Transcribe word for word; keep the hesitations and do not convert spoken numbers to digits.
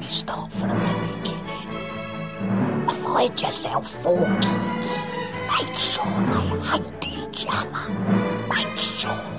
start from the beginning. If I just help four kids, make sure they hate each other. Make sure